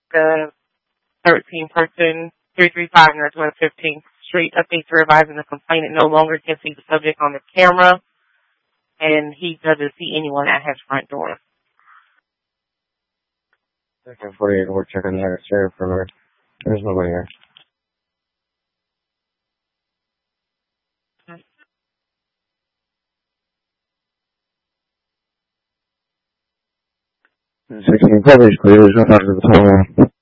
The 13 person, 335 Northwest 15th Street updates are advising the complainant no longer can see the subject on the camera, and he doesn't see anyone at his front door. Second 48, we're checking there. Sheriff for there's nobody here. Okay. 16 coverage, please. Go back to the tunnel.